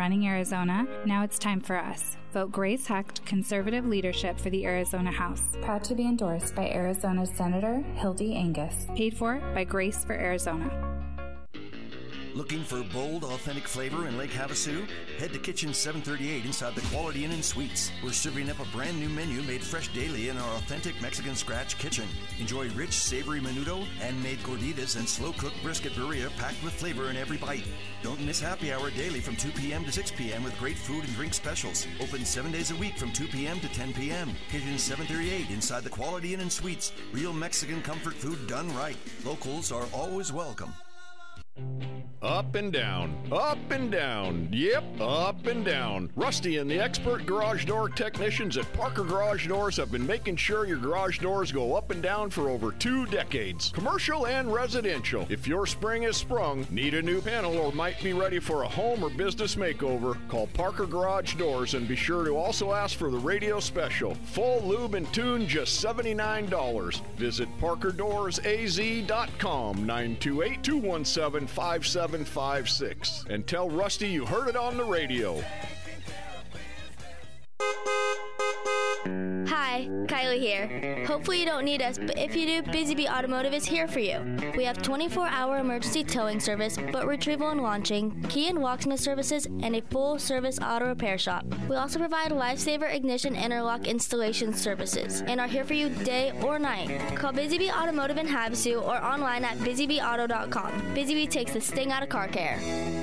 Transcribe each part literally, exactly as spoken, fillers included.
running Arizona, now it's time for us. Vote Grace Hecht, conservative leadership for the Arizona House. Proud to be endorsed by Arizona's Senator Hildy Angus. Paid for by Grace for Arizona. Looking for bold, authentic flavor in Lake Havasu? Head to Kitchen seven thirty-eight inside the Quality Inn and Suites. We're serving up a brand new menu made fresh daily in our authentic Mexican scratch kitchen. Enjoy rich, savory menudo, handmade gorditas, and slow-cooked brisket birria packed with flavor in every bite. Don't miss happy hour daily from two p.m. to six p.m. with great food and drink specials. Open seven days a week from two p.m. to ten p.m. Kitchen seven thirty-eight inside the Quality Inn and Suites. Real Mexican comfort food done right. Locals are always welcome. Up and down, up and down, yep, up and down. Rusty and the expert garage door technicians at Parker Garage Doors have been making sure your garage doors go up and down for over two decades. Commercial and residential. If your spring is sprung, need a new panel, or might be ready for a home or business makeover, call Parker Garage Doors and be sure to also ask for the radio special. Full lube and tune, just seventy-nine dollars. Visit parker doors a z dot com, nine two eight, two one seven, five seven five six, and tell Rusty you heard it on the radio. Hi, Kylie here. Hopefully you don't need us, but if you do, Busy Bee Automotive is here for you. We have twenty-four hour emergency towing service, boat retrieval and launching, key and locksmith services, and a full-service auto repair shop. We also provide Lifesaver ignition interlock installation services, and are here for you day or night. Call Busy Bee Automotive in Havasu or online at busy bee auto dot com. Busy Bee takes the sting out of car care.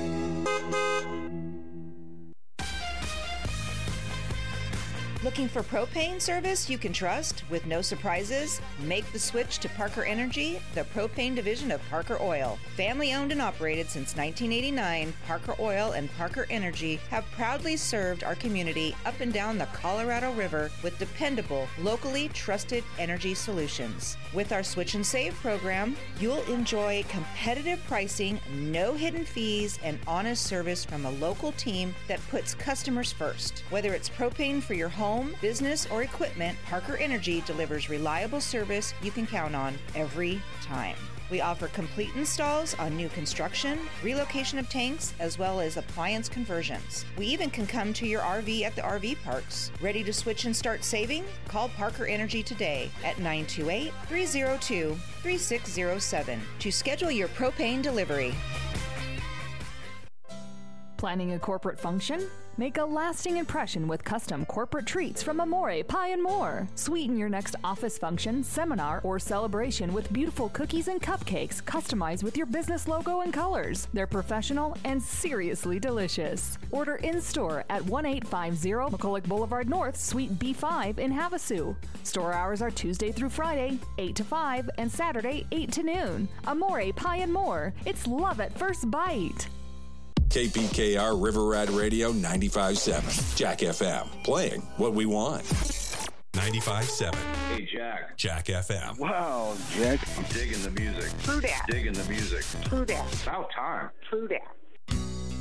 Looking for propane service you can trust with no surprises? Make the switch to Parker Energy, the propane division of Parker Oil. Family owned and operated since nineteen eighty-nine, Parker Oil and Parker Energy have proudly served our community up and down the Colorado River with dependable, locally trusted energy solutions. With our Switch and Save program, you'll enjoy competitive pricing, no hidden fees, and honest service from a local team that puts customers first. Whether it's propane for your home, Home, business, or equipment, Parker Energy delivers reliable service you can count on every time. We offer complete installs on new construction, relocation of tanks, as well as appliance conversions. We even can come to your R V at the R V parks. Ready to switch and start saving? Call Parker Energy today at nine two eight, three zero two, three six zero seven to schedule your propane delivery. Planning a corporate function? Make a lasting impression with custom corporate treats from Amore Pie and More. Sweeten your next office function, seminar, or celebration with beautiful cookies and cupcakes customized with your business logo and colors. They're professional and seriously delicious. Order in-store at one eight five zero McCulloch Boulevard North, Suite B five in Havasu. Store hours are Tuesday through Friday, eight to five, and Saturday, eight to noon. Amore Pie and More. It's love at first bite. K P K R River Rat Radio ninety-five point seven. Jack F M. Playing what we want. ninety-five point seven. Hey, Jack. Jack F M. Wow, Jack. I'm digging the music. True that. Digging the music. True that. It's about time. True that.